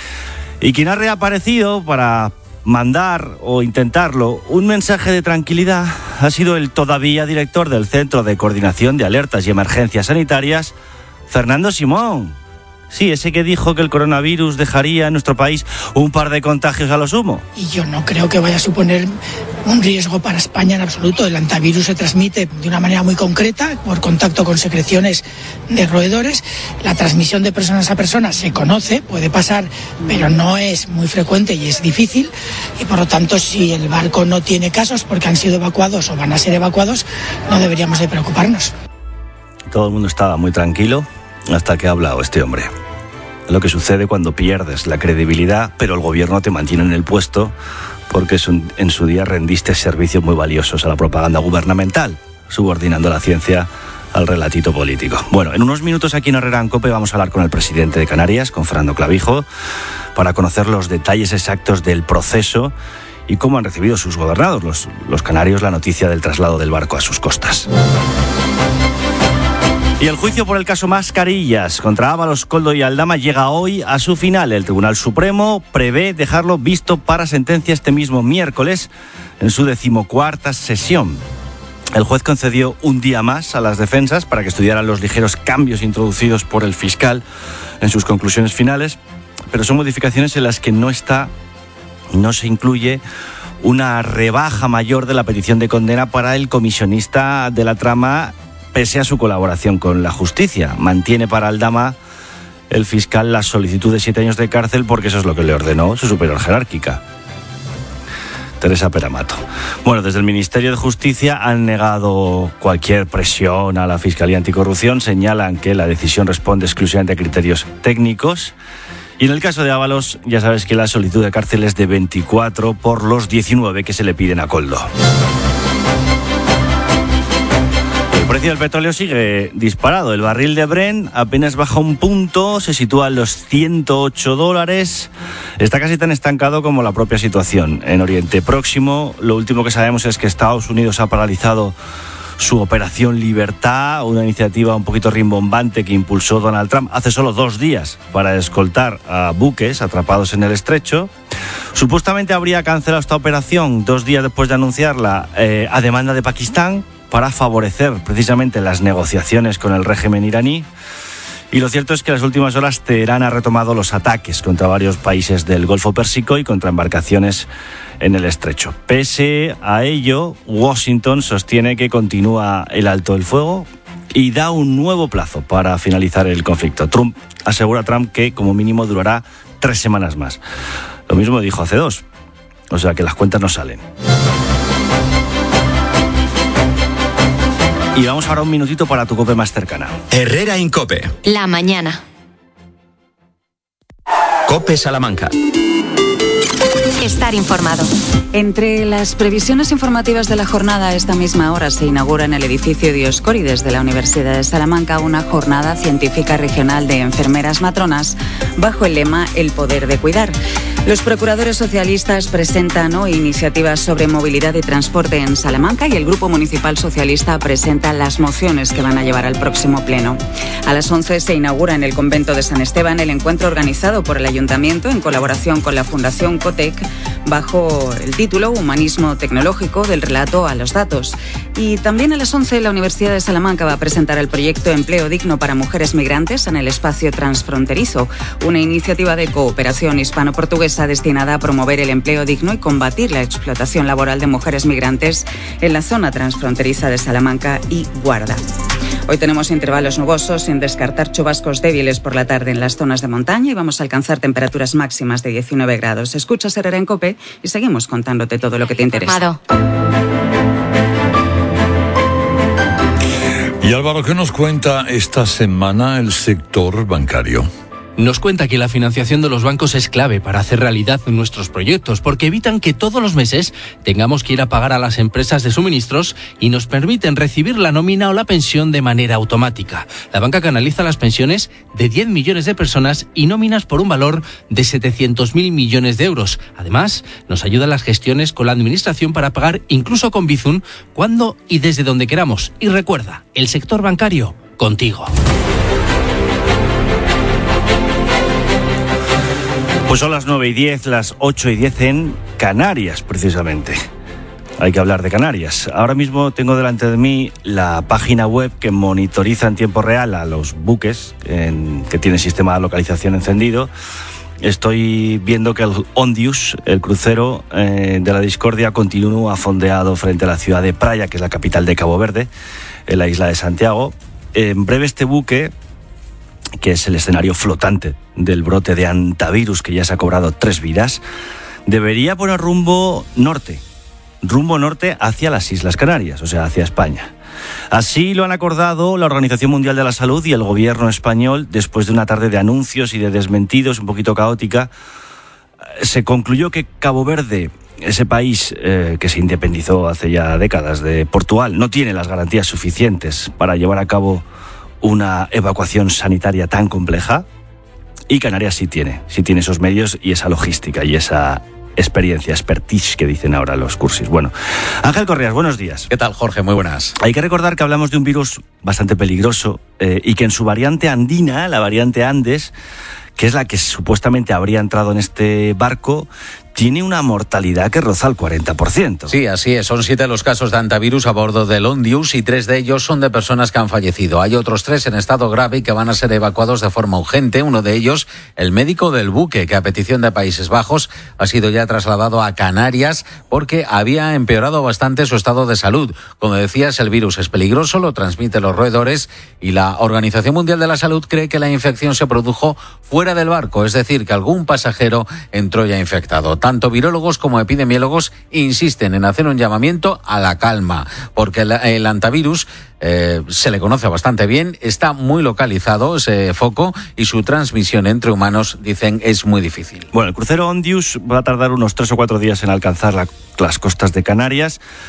y quien ha reaparecido para mandar o intentarlo un mensaje de tranquilidad ha sido el todavía director del Centro de Coordinación de Alertas y Emergencias Sanitarias, Fernando Simón. Sí, ese que dijo que el coronavirus dejaría en nuestro país un par de contagios a lo sumo. Y yo no creo que vaya a suponer un riesgo para España en absoluto. El antivirus se transmite de una manera muy concreta, por contacto con secreciones de roedores. La transmisión de personas a personas se conoce, puede pasar, pero no es muy frecuente y es difícil. Y por lo tanto, si el barco no tiene casos porque han sido evacuados o van a ser evacuados, no deberíamos de preocuparnos. Todo el mundo estaba muy tranquilo hasta que ha hablado este hombre. Lo que sucede cuando pierdes la credibilidad, pero el gobierno te mantiene en el puesto porque en su día rendiste servicios muy valiosos a la propaganda gubernamental, subordinando la ciencia al relatito político. Bueno, en unos minutos aquí en Herrera en COPE vamos a hablar con el presidente de Canarias, con Fernando Clavijo, para conocer los detalles exactos del proceso y cómo han recibido sus gobernados, los, los canarios, la noticia del traslado del barco a sus costas. Y el juicio por el caso Mascarillas contra Ábalos, Koldo y Aldama llega hoy a su final. El Tribunal Supremo prevé dejarlo visto para sentencia este mismo miércoles en su decimocuarta sesión. El juez concedió un día más a las defensas para que estudiaran los ligeros cambios introducidos por el fiscal en sus conclusiones finales, pero son modificaciones en las que no está, no se incluye una rebaja mayor de la petición de condena para el comisionista de la trama, pese a su colaboración con la justicia. Mantiene para Aldama el fiscal la solicitud de siete años de cárcel porque eso es lo que le ordenó su superior jerárquica, Teresa Peramato. Bueno, desde el Ministerio de Justicia han negado cualquier presión a la Fiscalía Anticorrupción, señalan que la decisión responde exclusivamente a criterios técnicos. Y en el caso de Ábalos, ya sabes que la solicitud de cárcel es de veinticuatro por los diecinueve que se le piden a Koldo. El precio del petróleo sigue disparado. El barril de Brent apenas baja un punto, se sitúa en los ciento ocho dólares. Está casi tan estancado como la propia situación en Oriente Próximo. Lo último que sabemos es que Estados Unidos ha paralizado su Operación Libertad, una iniciativa un poquito rimbombante que impulsó Donald Trump hace solo dos días para escoltar a buques atrapados en el estrecho. Supuestamente habría cancelado esta operación dos días después de anunciarla eh, a demanda de Pakistán para favorecer precisamente las negociaciones con el régimen iraní. Y lo cierto es que en las últimas horas Teherán ha retomado los ataques contra varios países del Golfo Pérsico y contra embarcaciones en el estrecho. Pese a ello, Washington sostiene que continúa el alto el fuego y da un nuevo plazo para finalizar el conflicto. Trump asegura a Trump que como mínimo durará tres semanas más. Lo mismo dijo hace dos, o sea que las cuentas no salen. Y vamos ahora un minutito para tu COPE más cercana. Herrera Incope. La mañana. COPE Salamanca. Estar informado. Entre las previsiones informativas de la jornada, a esta misma hora se inaugura en el edificio Dioscórides de la Universidad de Salamanca una jornada científica regional de enfermeras matronas bajo el lema El poder de cuidar. Los procuradores socialistas presentan hoy iniciativas sobre movilidad y transporte en Salamanca y el Grupo Municipal Socialista presenta las mociones que van a llevar al próximo pleno. A las once se inaugura en el convento de San Esteban el encuentro organizado por el Ayuntamiento en colaboración con la Fundación Cotec bajo el título Humanismo Tecnológico del relato a los datos. Y también a las once la Universidad de Salamanca va a presentar el proyecto Empleo Digno para Mujeres Migrantes en el Espacio Transfronterizo, una iniciativa de cooperación hispano-portuguesa destinada a promover el empleo digno y combatir la explotación laboral de mujeres migrantes en la zona transfronteriza de Salamanca y Guarda. Hoy tenemos intervalos nubosos sin descartar chubascos débiles por la tarde en las zonas de montaña y vamos a alcanzar temperaturas máximas de diecinueve grados. Escuchas Herrera en COPE y seguimos contándote todo lo que te interesa. Y Álvaro, ¿qué nos cuenta esta semana el sector bancario? Nos cuenta que la financiación de los bancos es clave para hacer realidad nuestros proyectos, porque evitan que todos los meses tengamos que ir a pagar a las empresas de suministros y nos permiten recibir la nómina o la pensión de manera automática. La banca canaliza las pensiones de diez millones de personas y nóminas por un valor de setecientos mil millones de euros. Además, nos ayuda en las gestiones con la administración para pagar incluso con Bizum cuando y desde donde queramos. Y recuerda, el sector bancario, contigo. Pues son las nueve y diez, las ocho y diez en Canarias, precisamente. Hay que hablar de Canarias. Ahora mismo tengo delante de mí la página web que monitoriza en tiempo real a los buques en, que tienen sistema de localización encendido. Estoy viendo que el Ondius, el crucero eh, de la Discordia, continúa fondeado frente a la ciudad de Praia, que es la capital de Cabo Verde, en la isla de Santiago. En breve este buque, que es el escenario flotante del brote de antivirus que ya se ha cobrado tres vidas, debería poner rumbo norte, rumbo norte hacia las Islas Canarias, o sea, hacia España. Así lo han acordado la Organización Mundial de la Salud y el gobierno español después de una tarde de anuncios y de desmentidos un poquito caótica. Se concluyó que Cabo Verde, ese país eh, que se independizó hace ya décadas de Portugal, no tiene las garantías suficientes para llevar a cabo una evacuación sanitaria tan compleja, y Canarias sí tiene, sí tiene esos medios y esa logística y esa experiencia, expertise que dicen ahora los cursis. Bueno, Ángel Correas, buenos días. ¿Qué tal, Jorge? Muy buenas. Hay que recordar que hablamos de un virus bastante peligroso eh, y que en su variante andina, la variante Andes, que es la que supuestamente habría entrado en este barco, tiene una mortalidad que roza el cuarenta por ciento. Sí, así es. Son siete los casos de antivirus a bordo del Ondius y tres de ellos son de personas que han fallecido. Hay otros tres en estado grave y que van a ser evacuados de forma urgente. Uno de ellos, el médico del buque, que a petición de Países Bajos ha sido ya trasladado a Canarias porque había empeorado bastante su estado de salud. Como decías, el virus es peligroso, lo transmiten los roedores y la Organización Mundial de la Salud cree que la infección se produjo fuera del barco, es decir, que algún pasajero entró ya infectado. Tanto virólogos como epidemiólogos insisten en hacer un llamamiento a la calma, porque el, el antivirus eh, se le conoce bastante bien, está muy localizado ese foco y su transmisión entre humanos, dicen, es muy difícil. Bueno, el crucero Ondius va a tardar unos tres o cuatro días en alcanzar la, las costas de Canarias.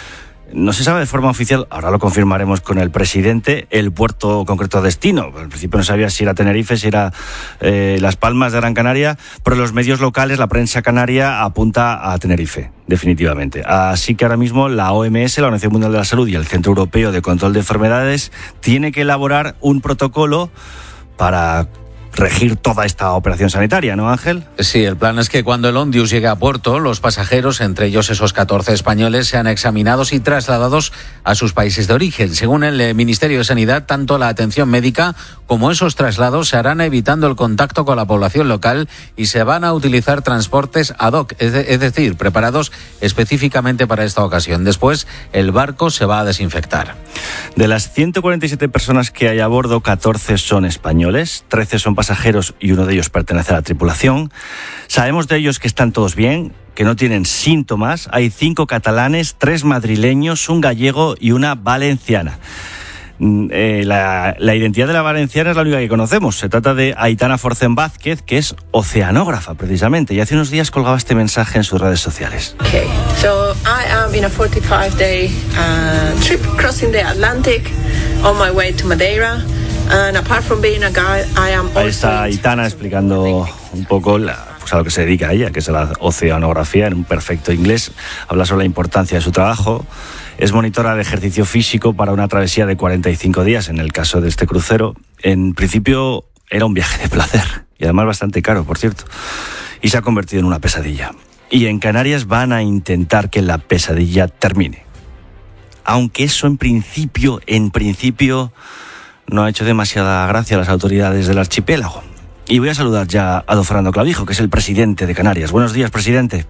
No se sabe de forma oficial, ahora lo confirmaremos con el presidente, el puerto concreto de destino. Al principio no sabía si era Tenerife, si era eh, Las Palmas de Gran Canaria, pero los medios locales, la prensa canaria, apunta a Tenerife, definitivamente. Así que ahora mismo la O M S, la Organización Mundial de la Salud y el Centro Europeo de Control de Enfermedades tiene que elaborar un protocolo para regir toda esta operación sanitaria, ¿no, Ángel? Sí, el plan es que cuando el Ondius llegue a puerto, los pasajeros, entre ellos esos catorce españoles, sean examinados y trasladados a sus países de origen. Según el Ministerio de Sanidad, tanto la atención médica como esos traslados se harán evitando el contacto con la población local y se van a utilizar transportes ad hoc, es, de, es decir, preparados específicamente para esta ocasión. Después, el barco se va a desinfectar. De las ciento cuarenta y siete personas que hay a bordo, catorce son españoles, trece son pasajeros y uno de ellos pertenece a la tripulación. Sabemos de ellos que están todos bien, que no tienen síntomas. Hay cinco catalanes, tres madrileños, un gallego y una valenciana. Eh, la, la identidad de la valenciana es la única que conocemos. Se trata de Aitana Forcén Vázquez, que es oceanógrafa precisamente, y hace unos días colgaba este mensaje en sus redes sociales. Okay, so I am in a forty-five day uh, trip crossing the Atlantic on my way to Madeira. And apart from being a guide, I am also... Ahí está Aitana explicando un poco la, pues a lo que se dedica ella, que es la oceanografía, en un perfecto inglés. Habla sobre la importancia de su trabajo. Es monitora de ejercicio físico para una travesía de cuarenta y cinco días, en el caso de este crucero. En principio era un viaje de placer, y además bastante caro, por cierto. Y se ha convertido en una pesadilla. Y en Canarias van a intentar que la pesadilla termine. Aunque eso en principio, en principio... no ha hecho demasiada gracia a las autoridades del archipiélago. Y voy a saludar ya a don Fernando Clavijo, que es el presidente de Canarias. Buenos días, presidente.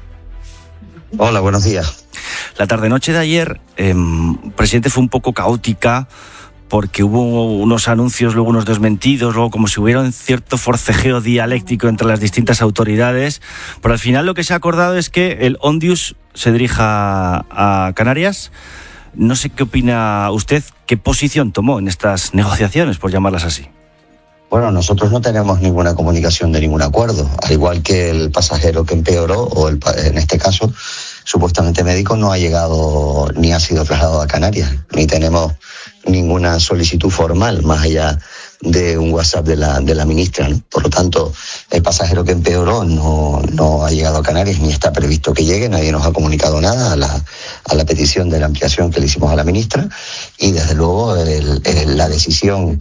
Hola, buenos días. La tarde-noche de ayer, eh, presidente, fue un poco caótica porque hubo unos anuncios, luego unos desmentidos, luego como si hubiera un cierto forcejeo dialéctico entre las distintas autoridades. Pero al final lo que se ha acordado es que el Ondius se dirija a Canarias. No sé qué opina usted, qué posición tomó en estas negociaciones, por llamarlas así. Bueno, nosotros no tenemos ninguna comunicación de ningún acuerdo, al igual que el pasajero que empeoró, o el, en este caso, supuestamente médico, no ha llegado ni ha sido trasladado a Canarias, ni tenemos ninguna solicitud formal, más allá de un WhatsApp de la, de la ministra, ¿no? Por lo tanto, el pasajero que empeoró no, no ha llegado a Canarias, ni está previsto que llegue, nadie nos ha comunicado nada a la, a la petición de la ampliación que le hicimos a la ministra, y desde luego el, el, la decisión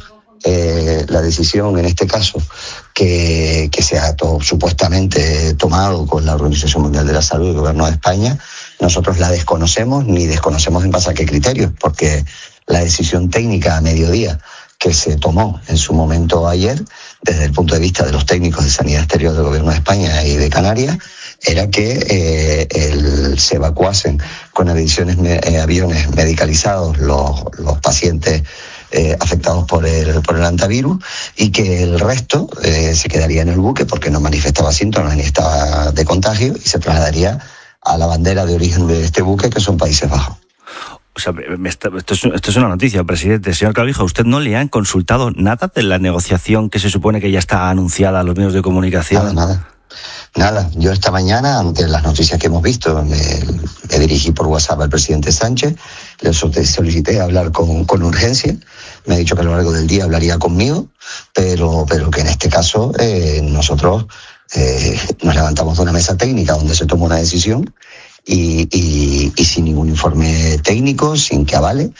eh, la decisión en este caso que, que se ha to, supuestamente tomado con la Organización Mundial de la Salud y el Gobierno de España, nosotros la desconocemos, ni desconocemos en base a qué criterios, porque la decisión técnica a mediodía que se tomó en su momento ayer, desde el punto de vista de los técnicos de sanidad exterior del Gobierno de España y de Canarias, era que eh, el, se evacuasen con aviones, eh, aviones medicalizados los, los pacientes eh, afectados por el, por el antivirus, y que el resto eh, se quedaría en el buque porque no manifestaba síntomas ni estaba de contagio, y se trasladaría a la bandera de origen de este buque, que son Países Bajos. O sea, esto es, esto es una noticia, presidente. Señor Clavijo, ¿usted no le han consultado nada de la negociación que se supone que ya está anunciada a los medios de comunicación? Nada, nada. Nada. Yo esta mañana, ante las noticias que hemos visto, me, me dirigí por WhatsApp al presidente Sánchez, le solicité hablar con, con urgencia, me ha dicho que a lo largo del día hablaría conmigo, pero, pero que en este caso eh, nosotros eh, nos levantamos de una mesa técnica donde se tomó una decisión, Y, y, y sin ningún informe técnico, sin que avale,